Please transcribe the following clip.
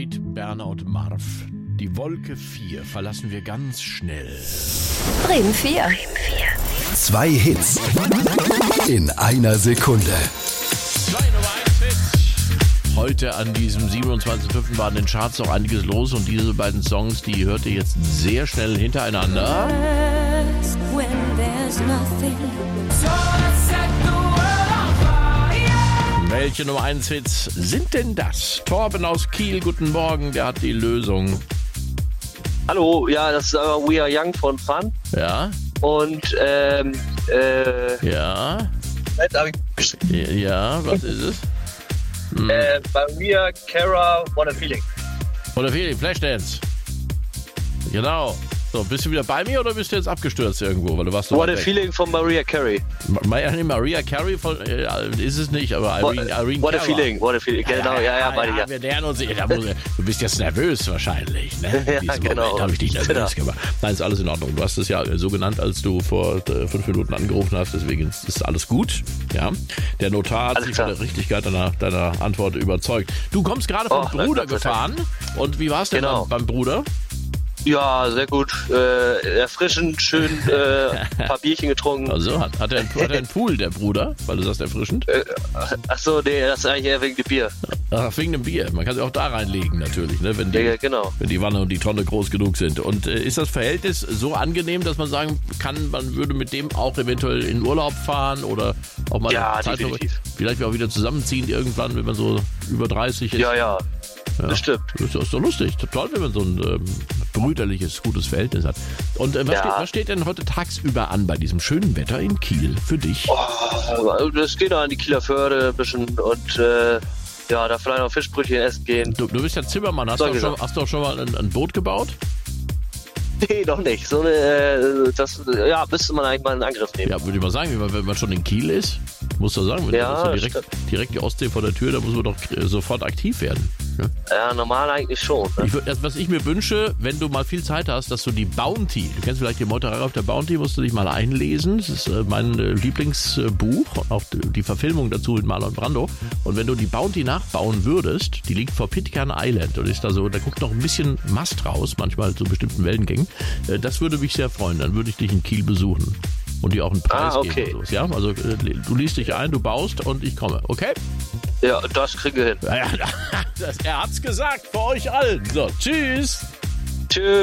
David, Berner und Marv. Die Wolke 4 verlassen wir ganz schnell. Bremen 4. 2 Hits in einer Sekunde. 2 Nummer 1 Hits. Heute an diesem 27.05. war in den Charts noch einiges los und diese beiden Songs, die hört ihr jetzt sehr schnell hintereinander. Welche Nummer 1 Hits sind denn das? Torben aus Kiel, guten Morgen, der hat die Lösung. Hallo, ja, das ist We Are Young von Fun. Ja? Und, Ja? Ja, was ist es? Maria Cara, What a Feeling. Oder Feeling, Flashdance. Genau. So, bist du wieder bei mir oder bist du jetzt abgestürzt irgendwo? Weil du warst so What a weg. Feeling von Mariah Carey. Maria Carey ist es nicht, aber Irene What a Cara. Feeling, What a Feeling. Genau, meine ich ja. Wir nähern uns. Du bist jetzt nervös wahrscheinlich, ne? Ja, Diesen genau. Moment habe ich dich nervös gemacht. Nein, ist alles in Ordnung. Du hast es ja so genannt, als du vor 5 Minuten angerufen hast, deswegen ist alles gut. Ja. Der Notar hat sich von der Richtigkeit deiner Antwort überzeugt. Du kommst gerade vom Bruder gefahren. Und wie war es denn beim Bruder? Ja, sehr gut. Erfrischend, schön ein paar Bierchen getrunken. Also hat er einen Pool, der Bruder? Weil du sagst erfrischend? Achso, nee, das ist eigentlich eher wegen dem Bier. Ach, wegen dem Bier. Man kann sie auch da reinlegen natürlich, ne? Wenn die Wanne und die Tonne groß genug sind. Und ist das Verhältnis so angenehm, dass man sagen kann, man würde mit dem auch eventuell in Urlaub fahren oder auch mal definitiv. Vielleicht auch wieder zusammenziehen irgendwann, wenn man so über 30 ist? Ja. Das stimmt. Das ist doch lustig. Toll, wenn man so ein brüderliches, gutes Verhältnis hat. Und was steht denn heute tagsüber an bei diesem schönen Wetter in Kiel für dich? Oh, das geht an die Kieler Förde ein bisschen und da vielleicht noch Fischbrötchen essen gehen. Du bist ja Zimmermann. Hast du auch schon mal ein Boot gebaut? Nee, noch nicht. Müsste man eigentlich mal in Angriff nehmen. Ja, würde ich mal sagen, wenn man schon in Kiel ist, muss man sagen, direkt die Ostsee vor der Tür, da muss man doch sofort aktiv werden. Ne? Ja, normal eigentlich schon. Ne? Was ich mir wünsche, wenn du mal viel Zeit hast, dass du die Bounty, du kennst vielleicht die Meuterei auf der Bounty, musst du dich mal einlesen. Das ist mein Lieblingsbuch, auch die Verfilmung dazu mit Marlon Brando. Und wenn du die Bounty nachbauen würdest, die liegt vor Pitcairn Island und ist da guckt noch ein bisschen Mast raus, manchmal zu bestimmten Wellengängen. Das würde mich sehr freuen, dann würde ich dich in Kiel besuchen. Und dir auch einen Preis geben. Und so. Ja? Also du liest dich ein, du baust und ich komme, okay? Ja, das kriegen wir hin. Er hat's gesagt, für euch allen. So, tschüss. Tschüss.